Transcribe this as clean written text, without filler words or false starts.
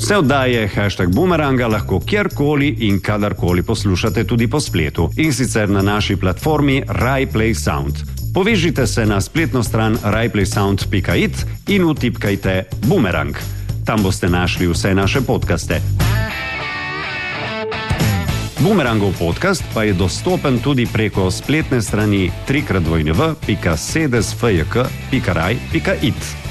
Vse oddaje #Boomeranga lahko kjerkoli in kadarkoli poslušate tudi po spletu, in sicer na naši platformi RaiPlaySound. Povežite se na spletno stran raiplaysound.it in vtipkajte Boomerang. Tam boste našli vse naše podcaste. Boomerangov podcast pa je dostopen tudi preko spletne strani www.sedesfjk.raj.it.